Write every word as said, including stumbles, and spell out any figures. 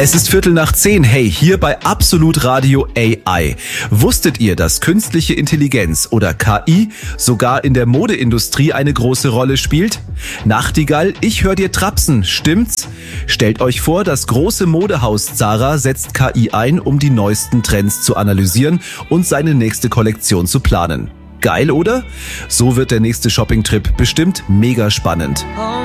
Es ist Viertel nach zehn. Hey, hier bei Absolut Radio A I. Wusstet ihr, dass künstliche Intelligenz oder K I sogar in der Modeindustrie eine große Rolle spielt? Nachtigall, ich höre dir trapsen, stimmt's? Stellt euch vor, das große Modehaus Zara setzt K I ein, um die neuesten Trends zu analysieren und seine nächste Kollektion zu planen. Geil, oder? So wird der nächste Shoppingtrip bestimmt mega spannend.